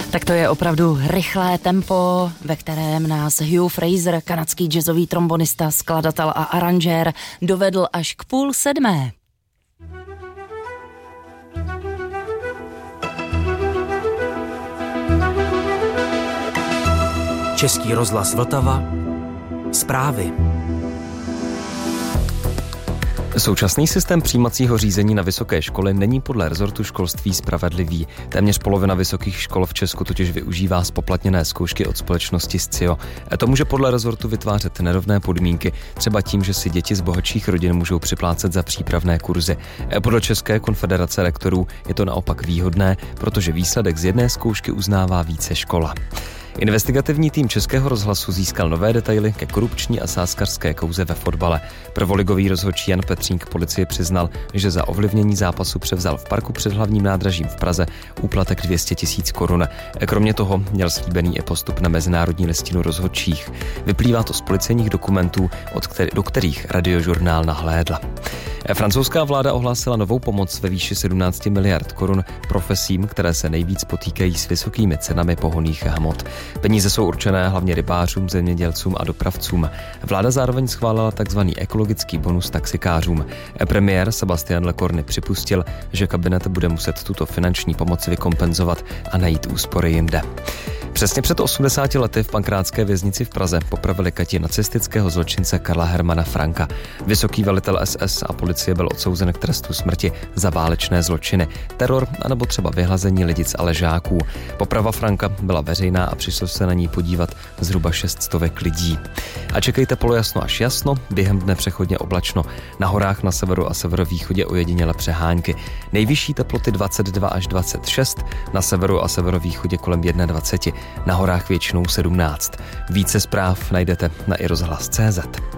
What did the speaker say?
Tak to je opravdu rychlé tempo, ve kterém nás Hugh Fraser, kanadský jazzový trombonista, skladatel a aranžér, dovedl až k 6:30. Český rozhlas Vltava. Zprávy. Současný systém přijímacího řízení na vysoké školy není podle rezortu školství spravedlivý. Téměř polovina vysokých škol v Česku totiž využívá zpoplatněné zkoušky od společnosti Scio. To může podle rezortu vytvářet nerovné podmínky, třeba tím, že si děti z bohatších rodin můžou připlácet za přípravné kurzy. Podle České konfederace rektorů je to naopak výhodné, protože výsledek z jedné zkoušky uznává více škola. Investigativní tým Českého rozhlasu získal nové detaily ke korupční a sázkařské kauze ve fotbale. Prvoligový rozhodčí Jan Petřík policii přiznal, že za ovlivnění zápasu převzal v parku před hlavním nádražím v Praze úplatek 200 000 korun. Kromě toho měl slíbený i postup na mezinárodní listinu rozhodčích. Vyplývá to z policejních dokumentů, do kterých Radiožurnál nahlédla. Francouzská vláda ohlásila novou pomoc ve výši 17 miliard korun profesím, které se nejvíc potýkají s vysokými cenami pohonných hmot. Peníze jsou určené hlavně rybářům, zemědělcům a dopravcům. Vláda zároveň schválila tzv. Ekologický bonus taxikářům. Premiér Sebastian Lecornu připustil, že kabinet bude muset tuto finanční pomoc vykompenzovat a najít úspory jinde. Přesně před 80 lety v Pankrátské věznici v Praze popravili kati nacistického zločince Karla Hermana Franka. Vysoký velitel SS a policie byl odsouzen k trestu smrti za válečné zločiny, teror anebo třeba vyhlazení lidic a ležáků. Poprava Franka byla veřejná a přišlo se na ní podívat zhruba 600 lidí. A čekejte polojasno až jasno, během dne přechodně oblačno. Na horách na severu a severovýchodě ojediněle přehánky. Nejvyšší teploty 22 až 26, na severu a severovýchodě kolem 21, na horách většinou 17. Více zpráv najdete na iRozhlas.cz.